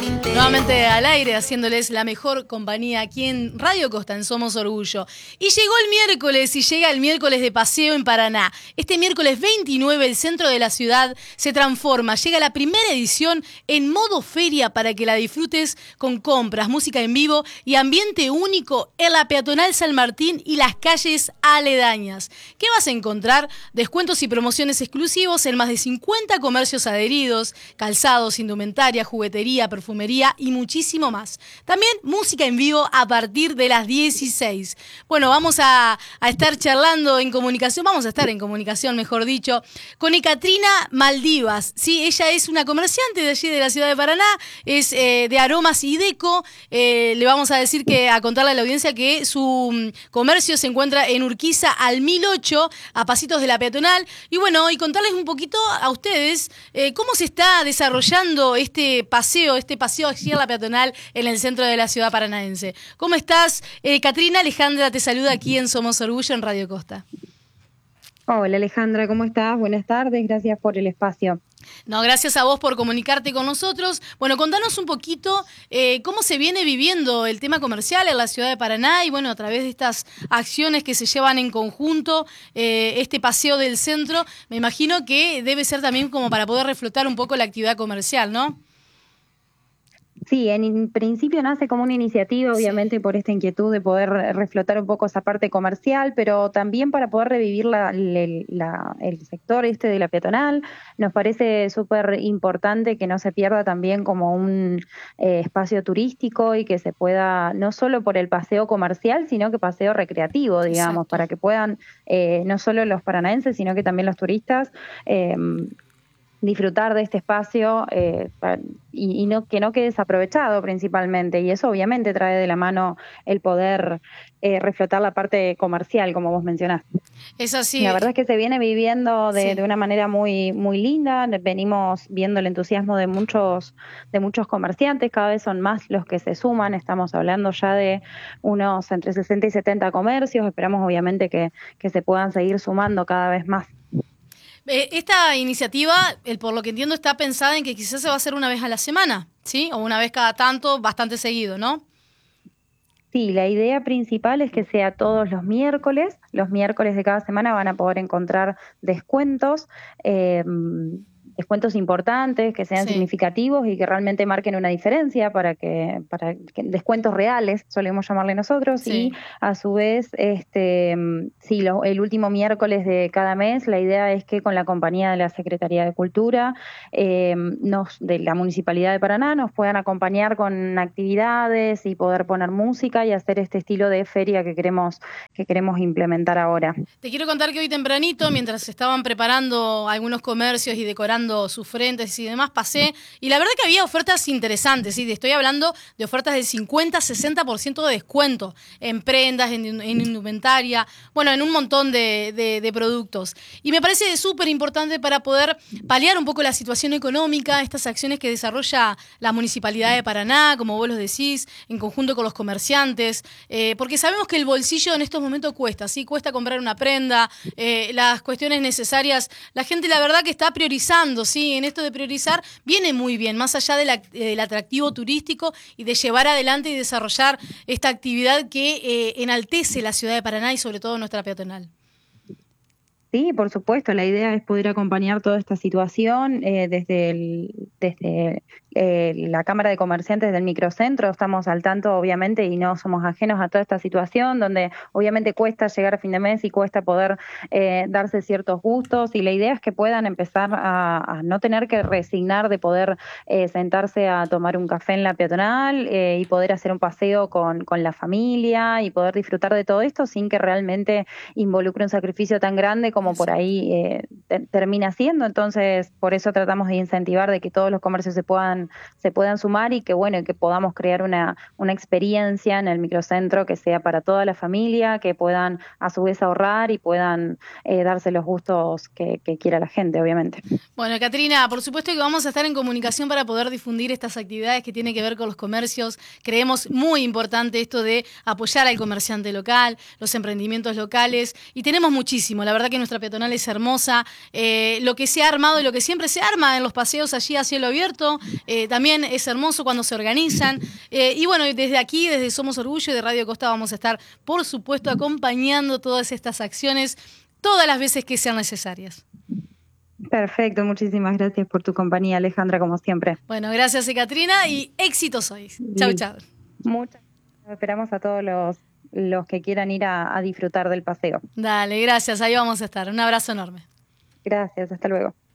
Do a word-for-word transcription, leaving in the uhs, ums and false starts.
Nuevamente al aire, haciéndoles la mejor compañía aquí en Radio Costa, en Somos Orgullo. Y llegó el miércoles, y llega el miércoles de paseo en Paraná. Este miércoles veintinueve, el centro de la ciudad se transforma. Llega la primera edición en modo feria para que la disfrutes con compras, música en vivo y ambiente único en la peatonal San Martín y las calles aledañas. ¿Qué vas a encontrar? Descuentos y promociones exclusivos en más de cincuenta comercios adheridos, calzados, indumentaria, juguetería, perfumería y muchísimo más. También música en vivo a partir de las dieciséis. Bueno, vamos a, a estar charlando en comunicación, vamos a estar en comunicación, mejor dicho, con Ekaterina Maldivas. Sí, ella es una comerciante de allí de la ciudad de Paraná, es eh, de Aromas y Deco. Eh, le vamos a decir que, a contarle a la audiencia que su mm, comercio se encuentra en Urquiza al mil ocho, a pasitos de la peatonal. Y bueno, y contarles un poquito a ustedes eh, cómo se está desarrollando este paseo, este paseo allí en la peatonal en el centro de la ciudad paranaense. ¿Cómo estás, eh, Ekaterina? Alejandra te saluda aquí en Somos Orgullo en Radio Costa. Hola Alejandra, ¿cómo estás? Buenas tardes, gracias por el espacio. No, gracias a vos por comunicarte con nosotros. Bueno, contanos un poquito eh, cómo se viene viviendo el tema comercial en la ciudad de Paraná y bueno, a través de estas acciones que se llevan en conjunto, eh, este paseo del centro, me imagino que debe ser también como para poder reflotar un poco la actividad comercial, ¿no? Sí, en principio nace como una iniciativa, obviamente, sí, por esta inquietud de poder reflotar un poco esa parte comercial, pero también para poder revivir la, la, el sector este de la peatonal. Nos parece súper importante que no se pierda también como un eh, espacio turístico y que se pueda, no solo por el paseo comercial, sino que paseo recreativo, digamos, exacto, para que puedan, eh, no solo los paranaenses, sino que también los turistas, eh, disfrutar de este espacio eh, y, y no, que no quede desaprovechado principalmente, y eso obviamente trae de la mano el poder eh, reflotar la parte comercial, como vos mencionaste. Es así. La verdad es que se viene viviendo de, sí. de una manera muy, muy linda. Venimos viendo el entusiasmo de muchos, de muchos comerciantes, cada vez son más los que se suman, estamos hablando ya de unos entre sesenta y setenta comercios, esperamos obviamente que, que se puedan seguir sumando cada vez más. Esta iniciativa, el, por lo que entiendo, está pensada en que quizás se va a hacer una vez a la semana, ¿sí? O una vez cada tanto, bastante seguido, ¿no? Sí, la idea principal es que sea todos los miércoles. Los miércoles de cada semana van a poder encontrar descuentos, eh, descuentos importantes, que sean sí. significativos y que realmente marquen una diferencia para que, para que descuentos reales, solemos llamarle nosotros, sí. Y a su vez, este, sí, lo, el último miércoles de cada mes, la idea es que con la compañía de la Secretaría de Cultura, eh, nos, de la Municipalidad de Paraná, nos puedan acompañar con actividades y poder poner música y hacer este estilo de feria que queremos, que queremos implementar ahora. Te quiero contar que hoy tempranito, mientras se estaban preparando algunos comercios y decorando sus frentes y demás, pasé, y la verdad que había ofertas interesantes, ¿sí? Estoy hablando de ofertas del cincuenta a sesenta por ciento de descuento en prendas, en, en indumentaria, bueno, en un montón de, de, de productos. Y me parece súper importante para poder paliar un poco la situación económica, estas acciones que desarrolla la Municipalidad de Paraná, como vos lo decís, en conjunto con los comerciantes, eh, porque sabemos que el bolsillo en estos momentos cuesta, ¿sí? Cuesta comprar una prenda, eh, las cuestiones necesarias, la gente la verdad que está priorizando, sí, en esto de priorizar viene muy bien, más allá de la, del atractivo turístico y de llevar adelante y desarrollar esta actividad que eh, enaltece la ciudad de Paraná y sobre todo nuestra peatonal. Sí, por supuesto, la idea es poder acompañar toda esta situación eh, desde, el, desde eh, la Cámara de Comerciantes del Microcentro. Estamos al tanto, obviamente, y no somos ajenos a toda esta situación, donde obviamente cuesta llegar a fin de mes y cuesta poder eh, darse ciertos gustos, y la idea es que puedan empezar a, a no tener que resignar de poder eh, sentarse a tomar un café en la peatonal eh, y poder hacer un paseo con, con la familia y poder disfrutar de todo esto sin que realmente involucre un sacrificio tan grande como por ahí eh, te, termina siendo. Entonces, por eso tratamos de incentivar de que todos los comercios se puedan se puedan sumar y que bueno, que podamos crear una, una experiencia en el microcentro que sea para toda la familia, que puedan a su vez ahorrar y puedan eh, darse los gustos que, que quiera la gente, obviamente. Bueno, Ekaterina, por supuesto que vamos a estar en comunicación para poder difundir estas actividades que tienen que ver con los comercios. Creemos muy importante esto de apoyar al comerciante local, los emprendimientos locales, y tenemos muchísimo. La verdad que nuestra peatonal es hermosa. Eh, lo que se ha armado y lo que siempre se arma en los paseos allí a cielo abierto, eh, también es hermoso cuando se organizan. Eh, y bueno, desde aquí, desde Somos Orgullo y de Radio Costa, vamos a estar, por supuesto, acompañando todas estas acciones todas las veces que sean necesarias. Perfecto, muchísimas gracias por tu compañía, Alejandra, como siempre. Bueno, gracias, Catrina, y éxitos hoy. Chau, chau. Muchas gracias. Esperamos a todos los, los que quieran ir a, a disfrutar del paseo. Dale, gracias, ahí vamos a estar. Un abrazo enorme. Gracias, hasta luego.